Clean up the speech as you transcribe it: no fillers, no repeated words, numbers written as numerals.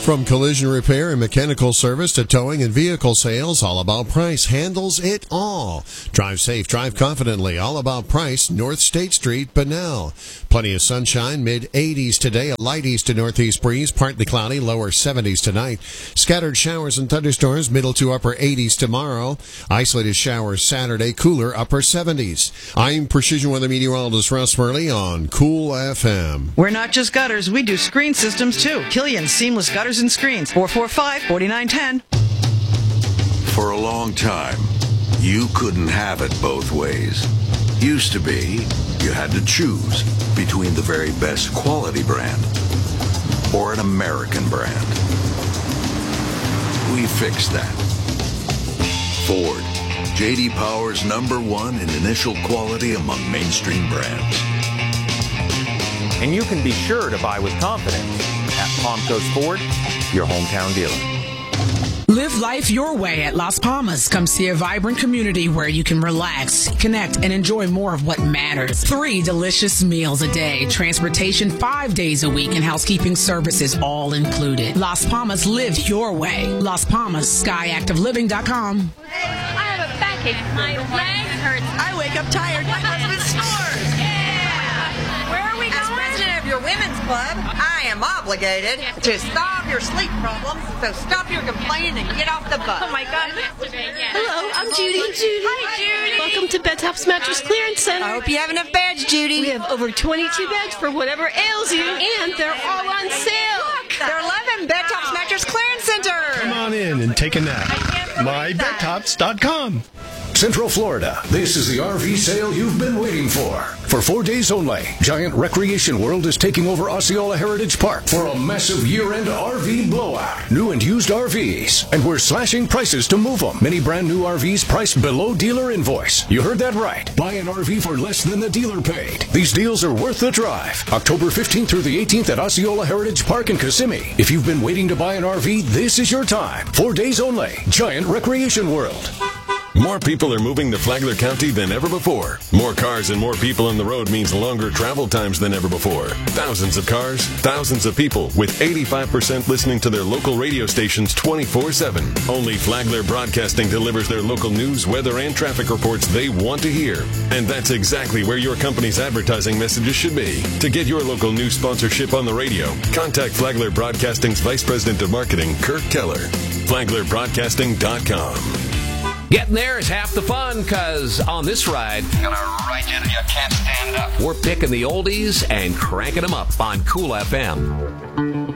From collision repair and mechanical service to towing and vehicle sales, All About Price handles it all. Drive safe, drive confidently. All About Price, North State Street, Bunnell. Plenty of sunshine, mid-80s today, a light east to northeast breeze, partly cloudy, lower 70s tonight. Scattered showers and thunderstorms, middle to upper 80s tomorrow. Isolated showers Saturday, cooler upper 70s. I'm Precision Weather Meteorologist Russ Murley on Cool FM. We're not just gutters, we do screen systems too. Killian Seamless Gutters and Screens, 445-4910. For a long time, you couldn't have it both ways. Used to be, you had to choose between the very best quality brand or an American brand. We fixed that. Ford, J.D. Power's #1 in initial quality among mainstream brands. And you can be sure to buy with confidence at Palm Coast Ford, your hometown dealer. Live life your way at Las Palmas. Come see a vibrant community where you can relax, connect, and enjoy more of what matters. 3 delicious meals a day, transportation 5 days a week, and housekeeping services all included. Las Palmas, live your way. Las Palmas, skyactiveliving.com. Hey, I have a backache. My leg hurts. I wake up tired. My husband snores. Yeah. Where are we going? As president of your women's club, I am obligated to solve your sleep problems, so stop your complaining and get off the bus. Oh my God. Yesterday, Hello, I'm Judy. Hi, Judy. Welcome to Bedtops Mattress Clearance Center. I hope you have enough beds, Judy. We have over 22 beds for whatever ails you, and they're all on sale. Look, they're 11 Bedtops Mattress Clearance Center. Come on in and take a nap. MyBedtops.com. Central Florida, this is the RV sale you've been waiting for. For 4 days only, Giant Recreation World is taking over Osceola Heritage Park for a massive year-end RV blowout. New and used RVs, and we're slashing prices to move them. Many brand new RVs priced below dealer invoice. You heard that right. Buy an RV for less than the dealer paid. These deals are worth the drive. October 15th through the 18th at Osceola Heritage Park in Kissimmee. If you've been waiting to buy an RV, this is your time. 4 days only, Giant Recreation World. More people are moving to Flagler County than ever before. More cars and more people on the road means longer travel times than ever before. Thousands of cars, thousands of people, with 85% listening to their local radio stations 24/7. Only Flagler Broadcasting delivers their local news, weather, and traffic reports they want to hear. And that's exactly where your company's advertising messages should be. To get your local news sponsorship on the radio, contact Flagler Broadcasting's Vice President of Marketing, Kirk Keller. FlaglerBroadcasting.com. Getting there is half the fun, because on this ride, gonna ride you till you can't stand up. we're picking the oldies and cranking them up on Cool FM.